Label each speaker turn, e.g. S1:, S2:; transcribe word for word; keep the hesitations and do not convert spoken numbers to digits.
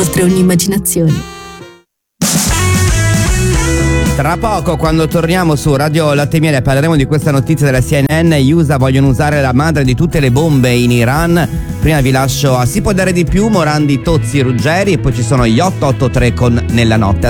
S1: oltre ogni immaginazione.
S2: Tra poco, quando torniamo su Radio Latte e Miele, parleremo di questa notizia della C N N. Gli U S A vogliono usare la madre di tutte le bombe in Iran. Prima vi lascio a Si può dare di più, Morandi, Tozzi, Ruggeri, e poi ci sono gli otto otto tre con Nella notte.